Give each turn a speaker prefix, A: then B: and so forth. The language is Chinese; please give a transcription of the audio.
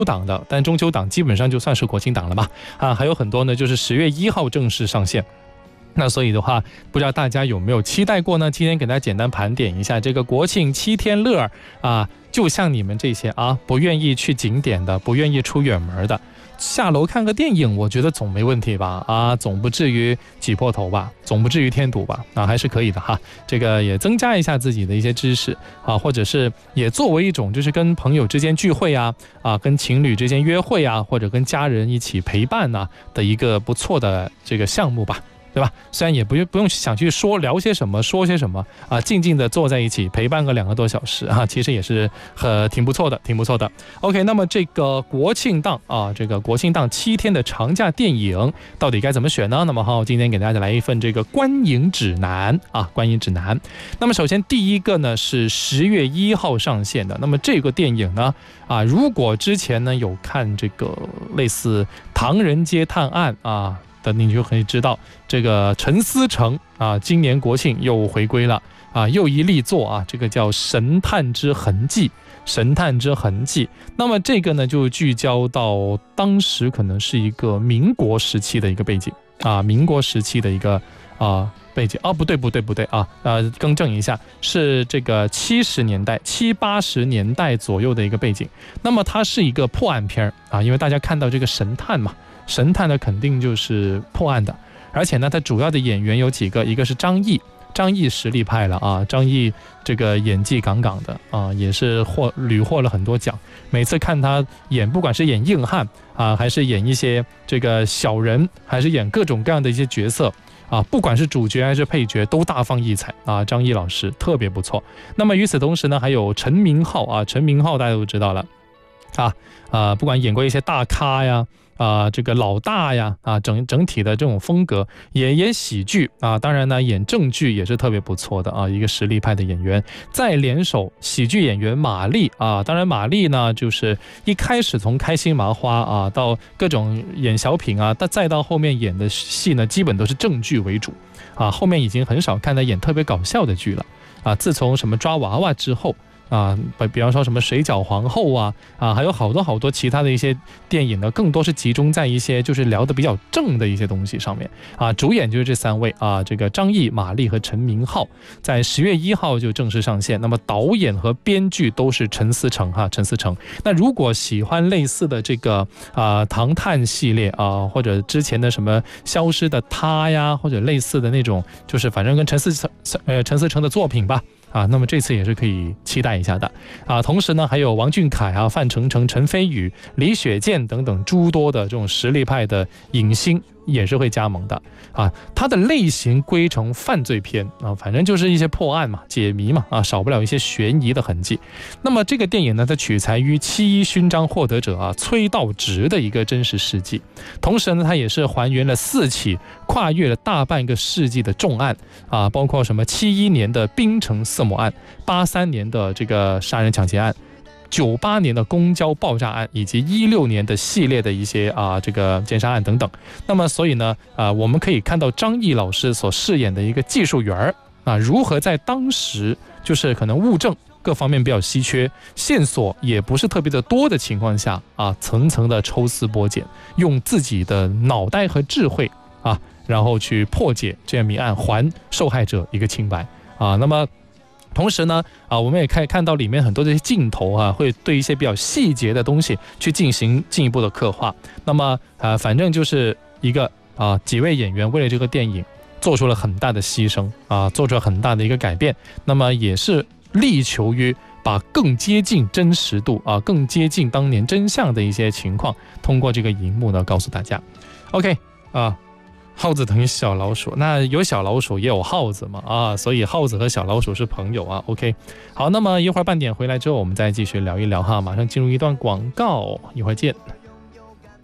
A: 档的，但中秋档基本上就算是国庆档了吧。还有很多呢，就是10月1号正式上线。那所以的话，不知道大家有没有期待过呢？今天给大家简单盘点一下这个国庆7天乐就像你们这些不愿意去景点的，不愿意出远门的，下楼看个电影，我觉得总没问题吧？总不至于挤破头吧？总不至于添堵吧？还是可以的哈。这个也增加一下自己的一些知识或者是也作为一种就是跟朋友之间聚会跟情侣之间约会或者跟家人一起陪伴的一个不错的这个项目吧。对吧？虽然也不用想去聊些什么，说些什么静静的坐在一起陪伴个2个多小时其实也是挺不错的，挺不错的。OK， 那么这个国庆档这个国庆档7天的长假电影到底该怎么选呢？那么今天给大家来一份这个观影指南观影指南。那么首先第一个呢是10月1号上线的。那么这个电影呢如果之前呢有看这个类似《唐人街探案》的你就可以知道，这个陈思诚今年国庆又回归了又一力作这个叫《神探之痕迹》。神探之痕迹，那么这个呢就聚焦到当时可能是一个民国时期的一个背景民国时期的一个背景不对更正一下，是这个70年代70、80年代左右的一个背景。那么它是一个破案片因为大家看到这个神探嘛，神探呢肯定就是破案的，而且呢它主要的演员有几个，一个是张译实力派了张译这个演技杠杠的也是屡获了很多奖。每次看他演，不管是演硬汉还是演一些这个小人，还是演各种各样的一些角色不管是主角还是配角都大放异彩张译老师特别不错。那么与此同时呢，还有陈明昊陈明昊大家都知道了不管演过一些大咖呀这个老大呀整体的这种风格，也演喜剧当然呢演正剧也是特别不错的一个实力派的演员。再联手喜剧演员马丽当然马丽呢就是一开始从开心麻花到各种演小品再到后面演的戏呢基本都是正剧为主后面已经很少看他演特别搞笑的剧了自从什么抓娃娃之后比方说什么水饺皇后还有好多其他的一些电影呢，更多是集中在一些就是聊得比较正的一些东西上面主演就是这3位这个张译、马丽和陈明昊，在10月1号就正式上线。那么导演和编剧都是陈思诚陈思诚。那如果喜欢类似的这个唐探系列或者之前的什么消失的她呀，或者类似的那种，就是反正跟陈思诚的作品吧那么这次也是可以期待一下的同时呢还有王俊凯范丞丞、陈飞宇、李雪健等等诸多的这种实力派的影星也是会加盟的它的类型归成犯罪片反正就是一些破案嘛、解谜嘛少不了一些悬疑的痕迹。那么这个电影呢，它取材于7·1勋章获得者崔道直的一个真实事迹，同时呢它也是还原了4起跨越了大半个世纪的重案包括什么71年的槟城色魔案、83年的这个杀人抢劫案、98年的公交爆炸案，以及16年的系列的一些这个奸杀案等等。那么所以呢我们可以看到张译老师所饰演的一个技术员如何在当时就是可能物证各方面比较稀缺，线索也不是特别的多的情况下层层的抽丝剥茧，用自己的脑袋和智慧然后去破解这样谜案，还受害者一个清白那么同时呢我们也可以看到里面很多这些镜头会对一些比较细节的东西去进行进一步的刻画。那么反正就是一个几位演员为了这个电影做出了很大的牺牲做出了很大的一个改变，那么也是力求于把更接近真实度更接近当年真相的一些情况通过这个荧幕呢告诉大家。 OK 耗子等于小老鼠，那有小老鼠也有耗子嘛所以耗子和小老鼠是朋友OK， 好，那么一会儿半点回来之后我们再继续聊一聊马上进入一段广告，一会儿见。